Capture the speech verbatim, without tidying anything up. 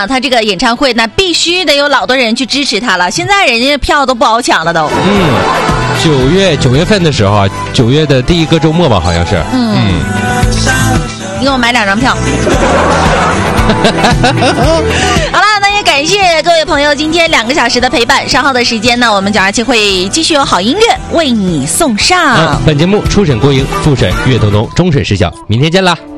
啊，他这个演唱会那必须得有老多人去支持他了。现在人家票都不好抢了都。 嗯，九月九月份的时候啊，九月的第一个周末吧，好像是。 嗯，嗯你给我买两张票。好了，那也感谢各位朋友今天两个小时的陪伴。稍后的时间呢，我们九二七会继续有好音乐为你送上。 嗯、本节目初审郭莹，复审岳东东，终审时效。明天见啦。